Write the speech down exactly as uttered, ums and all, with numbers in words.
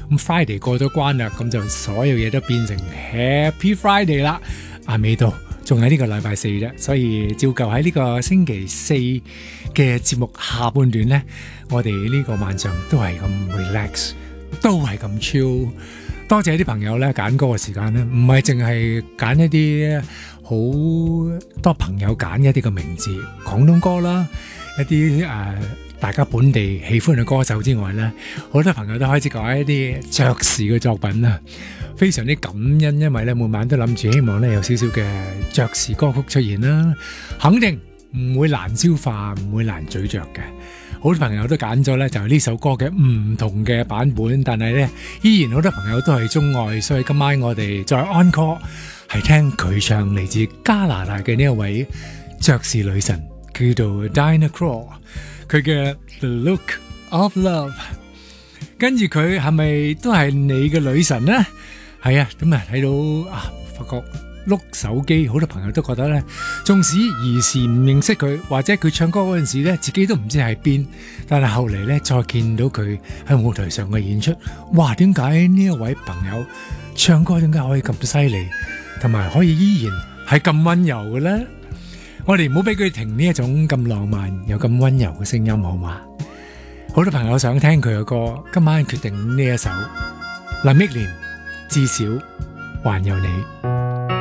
咁 Friday 過咗關啦，咁就所有嘢都變成 Happy Friday 啦。啊，未到，仲係呢個禮拜四啫，所以照舊喺呢個星期四嘅節目下半段呢，我哋呢個晚上都係咁 relax， 都係咁 chill。多謝啲朋友咧揀歌嘅時間咧，唔係淨係揀一啲好多朋友揀一啲嘅名字，廣東歌啦，一啲誒、呃、大家本地喜歡嘅歌手之外咧，好多朋友都開始講一啲爵士嘅作品啊，非常之感恩，因為咧每晚都諗住希望咧有少少嘅爵士歌曲出現啦，肯定唔會難消化，唔會難咀嚼嘅。好多朋友都揀咗咧，就係呢首歌嘅唔同嘅版本，但係咧依然好多朋友都係鍾愛，所以今晚我哋再 encore 係聽佢唱嚟自加拿大嘅呢一位爵士女神，叫做 Diana Krall， 佢嘅 The Look of Love。跟住佢係咪都係你嘅女神呢？係啊，咁啊睇到啊，發覺碌手機，好多朋友都覺得咧，縱使兒時唔認識佢，或者佢唱歌嗰陣時咧，自己都唔知喺邊，但係後嚟咧再見到佢喺舞台上嘅演出，哇！點解呢一位朋友唱歌點解可以咁犀利，同埋可以依然係咁溫柔嘅咧？我哋唔好俾佢停呢一種咁浪漫又咁溫柔嘅聲音，好嘛？好多朋友想聽佢嘅歌，今晚決定呢一首林憶蓮，至少還有你。